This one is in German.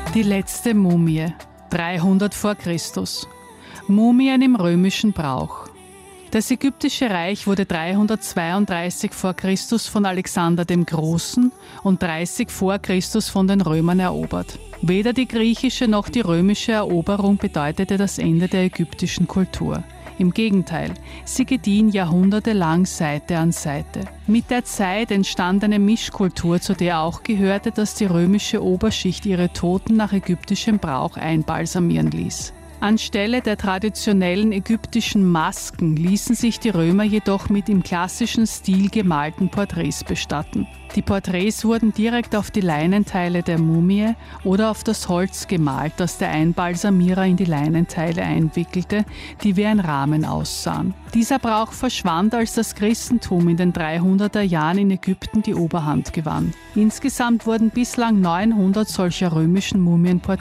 Die letzte Mumie, 300 vor Christus. Mumien im römischen Brauch. Das ägyptische Reich wurde 332 vor Christus von Alexander dem Großen und 30 vor Christus von den Römern erobert. Weder die griechische noch die römische Eroberung bedeutete das Ende der ägyptischen Kultur. Im Gegenteil, sie gediehen jahrhundertelang Seite an Seite. Mit der Zeit entstand eine Mischkultur, zu der auch gehörte, dass die römische Oberschicht ihre Toten nach ägyptischem Brauch einbalsamieren ließ. Anstelle der traditionellen ägyptischen Masken ließen sich die Römer jedoch mit im klassischen Stil gemalten Porträts bestatten. Die Porträts wurden direkt auf die Leinenteile der Mumie oder auf das Holz gemalt, das der Einbalsamierer in die Leinenteile einwickelte, die wie ein Rahmen aussahen. Dieser Brauch verschwand, als das Christentum in den 300er Jahren in Ägypten die Oberhand gewann. Insgesamt wurden bislang 900 solcher römischen Mumienporträts